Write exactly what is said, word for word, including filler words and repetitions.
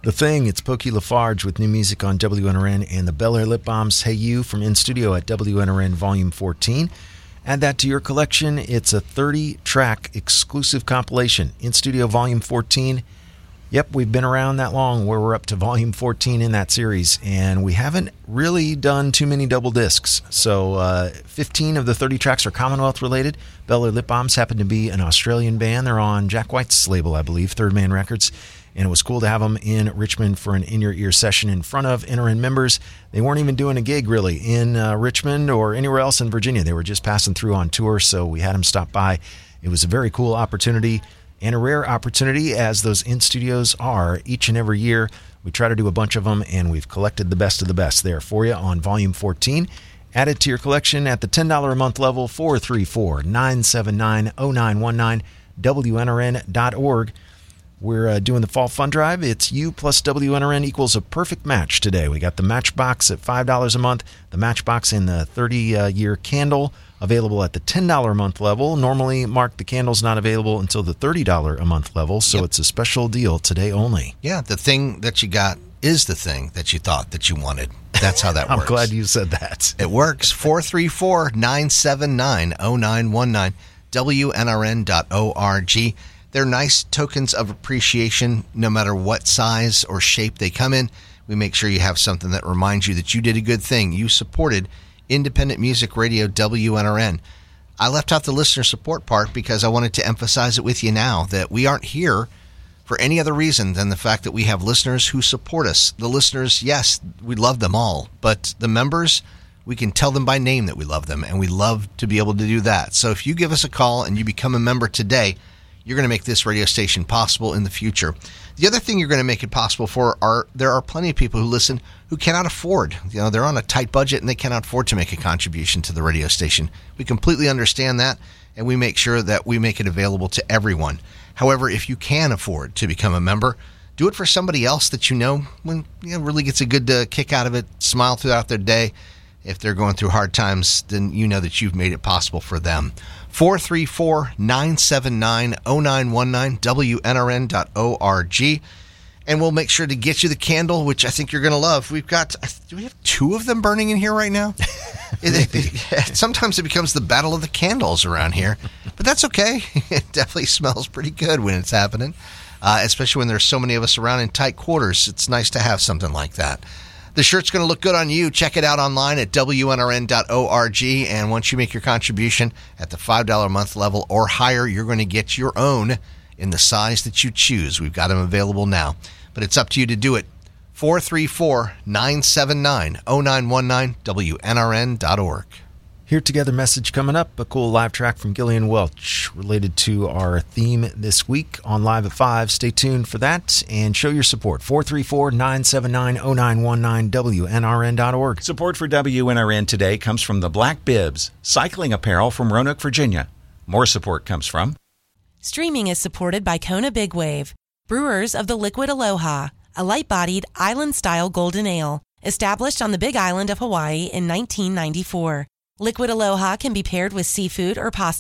The Thing, it's Pokey Lafarge with new music on W N R N, and the Bel Air Lip Bombs, Hey You, from In Studio at W N R N Volume fourteen. Add that to your collection. It's a thirty-track exclusive compilation. In Studio Volume fourteen. Yep, we've been around that long where we're up to Volume fourteen in that series, and we haven't really done too many double discs. So uh, fifteen of the thirty tracks are Commonwealth related. Bel Air Lip Bombs happen to be an Australian band. They're on Jack White's label, I believe, Third Man Records. And it was cool to have them in Richmond for an In Your Ear session in front of N R N members. They weren't even doing a gig, really, in uh, Richmond or anywhere else in Virginia. They were just passing through on tour, so we had them stop by. It was a very cool opportunity and a rare opportunity, as those in-studios are each and every year. We try to do a bunch of them, and we've collected the best of the best there for you on Volume fourteen. Add it to your collection at the ten dollars a month level, four three four, nine seven nine, zero nine one nine, W N R N dot org. We're uh, doing the Fall Fund Drive. It's you plus W N R N equals a perfect match today. We got the Matchbox at five dollars a month, the Matchbox and the thirty-year candle available at the ten dollars a month level. Normally, Mark, the candle's not available until the thirty dollars a month level, so yep. It's a special deal today only. Yeah, the thing that you got is the thing that you thought that you wanted. That's how that I'm works. I'm glad you said that. It works. four three four, nine seven nine, zero nine one nine, W N R N dot org. They're nice tokens of appreciation no matter what size or shape they come in. We make sure you have something that reminds you that you did a good thing. You supported Independent Music Radio W N R N. I left out the listener support part because I wanted to emphasize it with you now, that we aren't here for any other reason than the fact that we have listeners who support us. The listeners, yes, we love them all, but the members, we can tell them by name that we love them, and we love to be able to do that. So if you give us a call and you become a member today, you're going to make this radio station possible in the future. The other thing you're going to make it possible for are, there are plenty of people who listen who cannot afford. You know, they're on a tight budget and they cannot afford to make a contribution to the radio station. We completely understand that, and we make sure that we make it available to everyone. However, if you can afford to become a member, do it for somebody else that you know when you know, really gets a good uh, kick out of it, smile throughout their day. If they're going through hard times, then you know that you've made it possible for them. four three four, nine seven nine, zero nine one nine, W N R N dot org. And we'll make sure to get you the candle, which I think you're going to love. We've got, do we have two of them burning in here right now? it, it, sometimes it becomes the battle of the candles around here. But that's okay. It definitely smells pretty good when it's happening, uh, especially when there's so many of us around in tight quarters. It's nice to have something like that. The shirt's going to look good on you. Check it out online at W N R N dot org. And once you make your contribution at the five dollars a month level or higher, you're going to get your own in the size that you choose. We've got them available now. But it's up to you to do it. four three four, nine seven nine, zero nine one nine, W N R N dot org. Here Together message coming up, a cool live track from Gillian Welch related to our theme this week on Live at five. Stay tuned for that and show your support. four three four, nine seven nine, zero nine one nine, W N R N dot org. Support for W N R N today comes from the Black Bibs, cycling apparel from Roanoke, Virginia. More support comes from... Streaming is supported by Kona Big Wave, brewers of the Liquid Aloha, a light-bodied, island-style golden ale, established on the Big Island of Hawaii in nineteen ninety-four. Liquid Aloha can be paired with seafood or pasta